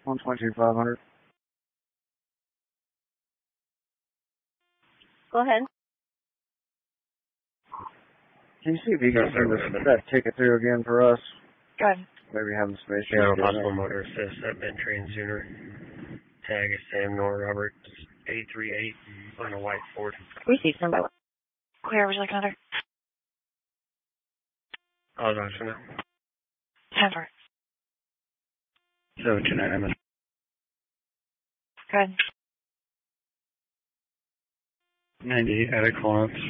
122,500. Go ahead. Can you see if you can send that ticket through again for us? Go ahead. Maybe have the space. Yeah, possible motor assist at Bent Train Sooner. Tag is Sam Nor Roberts, 838 on a white Ford. Receive some. Where would you like another? I was asking that. 10 for it. 729 MS. Go ahead. 98 attic Lawrence.